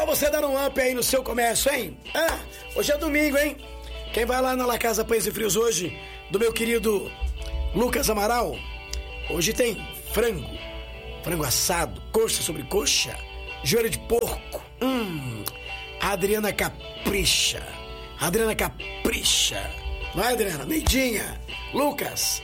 tal você dar um up aí no seu comércio, hein? Hoje é domingo, hein? Quem vai lá na La Casa Pães e Frios hoje, do meu querido Lucas Amaral, hoje tem frango assado, coxa sobre coxa, joelho de porco. A Adriana capricha. Não é, Adriana? Meidinha, Lucas.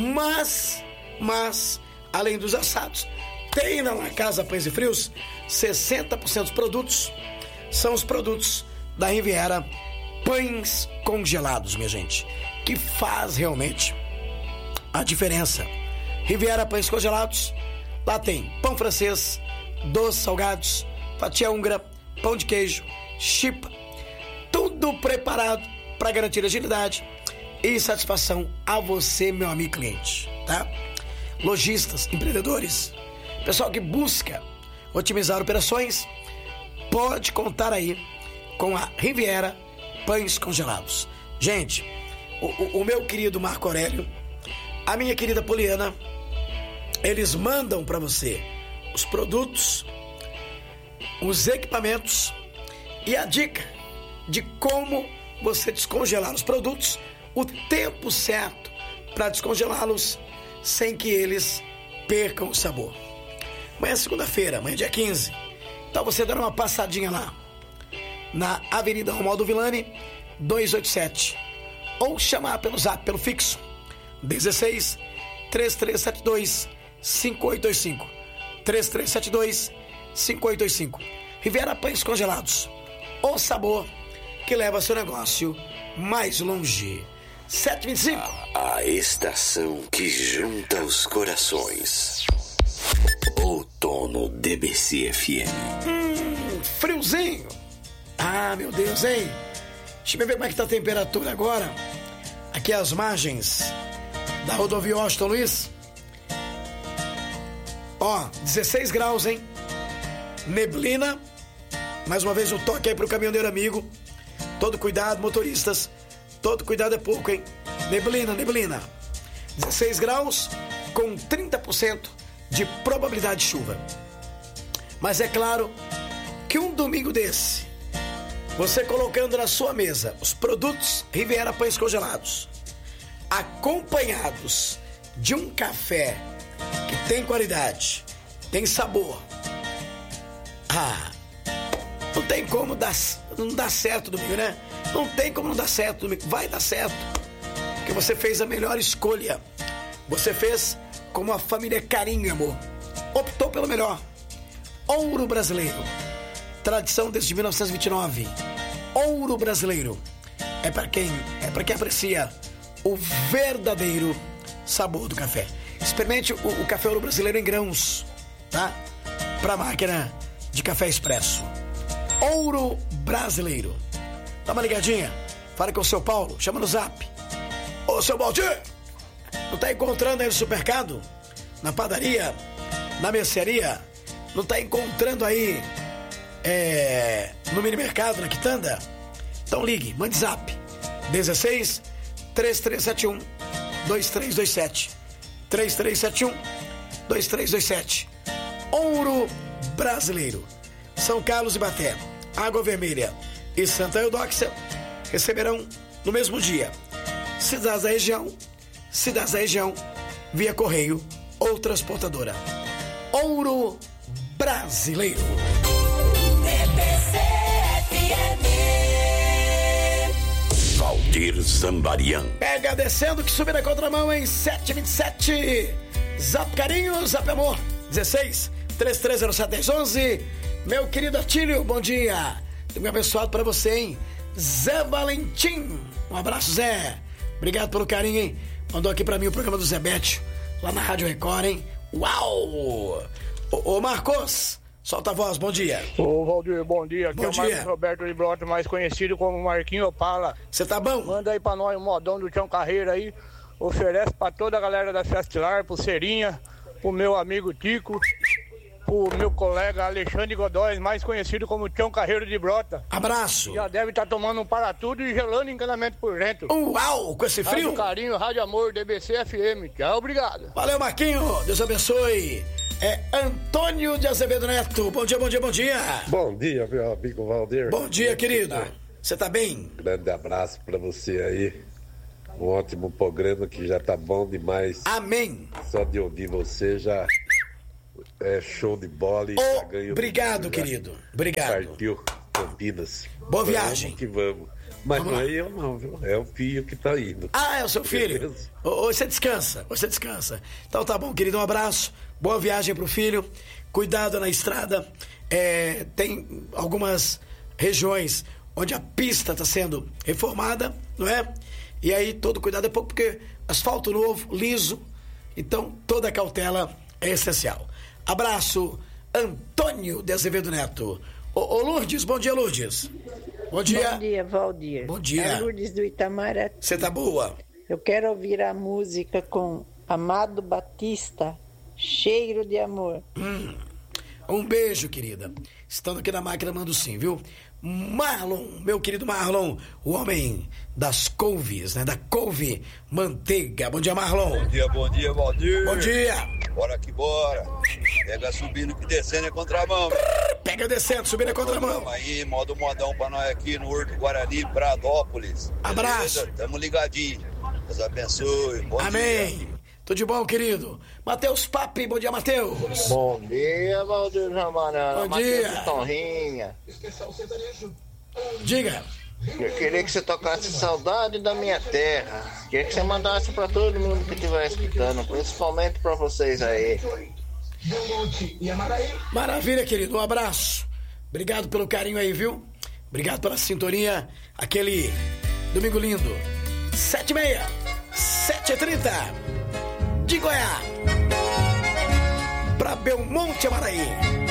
Mas, além dos assados, tem na La Casa Pães e Frios 60% dos produtos são os produtos da Riviera Pães Congelados, minha gente, que faz realmente a diferença. Riviera Pães Congelados, lá tem pão francês, doces salgados, fatia húngara, pão de queijo, chipa, tudo preparado para garantir agilidade e satisfação a você, meu amigo cliente, tá? Lojistas, empreendedores, pessoal que busca otimizar operações, pode contar aí com a Riviera Pães Congelados. Gente, o meu querido Marco Aurélio, a minha querida Poliana, eles mandam para você os produtos, os equipamentos e a dica de como você descongelar os produtos, o tempo certo para descongelá-los sem que eles percam o sabor. Amanhã é segunda-feira, amanhã é dia 15. Então você dá uma passadinha lá na Avenida Romualdo Villani 287, ou chamar pelo zap, pelo fixo 16 3372 5825 3372 5825. Riviera Pães Congelados, o sabor que leva seu negócio mais longe. 7h25. A estação que junta os corações. Outono DBC FM. Friozinho. Meu Deus, hein? Deixa eu ver como é que tá a temperatura agora. Aqui às margens da rodovia Washington Luiz. 16 graus, hein? Neblina. Mais uma vez um toque aí pro caminhoneiro amigo. Todo cuidado, motoristas. Todo cuidado é pouco, hein? Neblina. 16 graus com 30% de probabilidade de chuva. Mas é claro que um domingo desse, você colocando na sua mesa os produtos Riviera Pães Congelados, acompanhados de um café que tem qualidade, tem sabor, não tem como não dar certo domingo, né? Não tem como não dar certo domingo. Vai dar certo, porque você fez a melhor escolha. Você fez como a família Carinho e Amor. Optou pelo melhor. Ouro Brasileiro. Tradição desde 1929. Ouro Brasileiro. É para quem aprecia o verdadeiro sabor do café. Experimente o café Ouro Brasileiro em grãos, tá? Para máquina de café expresso. Ouro Brasileiro. Dá uma ligadinha. Fala com o seu Paulo. Chama no zap. Ô, seu Baldir, não tá encontrando aí no supermercado? Na padaria? Na mercearia? Não tá encontrando aí no mini mercado, na quitanda? Então ligue, mande zap. 16 3371 2327 3371 2327. Ouro Brasileiro. São Carlos e Baté, Água Vermelha e Santa Eudóxia receberão no mesmo dia. Cidades da região, via correio ou transportadora. Ouro Brasileiro. Valdir Zambarian. Pega descendo que subir na contramão em 727. Zap Carinho, Zap Amor. 16 33071011. Meu querido Atílio, bom dia. Domingo abençoado pra você, hein? Zé Valentim. Um abraço, Zé. Obrigado pelo carinho, hein? Mandou aqui pra mim o programa do Zé Bétio, lá na Rádio Record, hein? Uau! Ô Marcos, solta a voz, bom dia. Ô Valdir, bom dia. Aqui bom é o dia. Marcos Roberto de Brota, mais conhecido como Marquinho Opala. Você tá bom? Manda aí pra nós um modão do Tião Carreira aí. Oferece pra toda a galera da Festilar, pro Cerinha, pro meu amigo Tico, pro meu colega Alexandre Godóis, mais conhecido como Tião Carreiro de Brota. Abraço. Já deve estar tomando um para tudo e gelando encanamento por dentro. Uau, com esse frio? Rádio Carinho, Rádio Amor, DBC FM. Tchau, obrigado. Valeu, Marquinho. Deus abençoe. é Antônio de Azevedo Neto. Bom dia, bom dia, bom dia. Bom dia, meu amigo Valdir. Bom dia, querido. Você tá bem? Grande abraço pra você aí. Um ótimo programa que já tá bom demais. Amém. Só de ouvir você já é show de bola e já ganhou. Obrigado, querido. Obrigado. Partiu Campinas. Boa viagem. Vamos que vamos. Mas não é eu não, viu? É o filho que tá indo. Ah, é o seu filho? Você descansa, você descansa. Então tá bom, querido, um abraço. Boa viagem pro filho. Cuidado na estrada. Tem algumas regiões onde a pista está sendo reformada, não é? E aí todo cuidado é pouco, porque asfalto novo, liso. Então toda a cautela é essencial. Abraço, Antônio de Azevedo Neto. Ô Lourdes, bom dia, Lourdes. Bom dia. Bom dia, Valdir. Bom dia. É Lourdes do Itamaraty. Você tá boa? Eu quero ouvir a música com Amado Batista, Cheiro de Amor. Um beijo, querida. Estando aqui na máquina, mando sim, viu? Marlon, meu querido Marlon, o homem das couves, né? Da couve manteiga. Bom dia, Marlon. Bom dia, Valdir. Bom dia. Bora que bora. Pega subindo que descendo é contramão. Pega descendo, subindo é contramão. Tamo aí, modo modão pra nós aqui no Horto Guarani, Pradópolis. Abraço. Beleza? Tamo ligadinho. Deus abençoe. Bom Amém. dia. Tudo de bom, querido? Matheus Papi, bom dia, Matheus. Bom dia, Valdir Ramanana. Bom dia. Matheus Tonrinha. Diga. Eu queria que você tocasse Saudade da Minha Terra. Queria que você mandasse pra todo mundo que estiver escutando, principalmente pra vocês aí. Maravilha, querido. Um abraço. Obrigado pelo carinho aí, viu? Obrigado pela sintonia. Aquele domingo lindo. 7h30, 7h30. De Goiás pra Belmonte, Amaraí.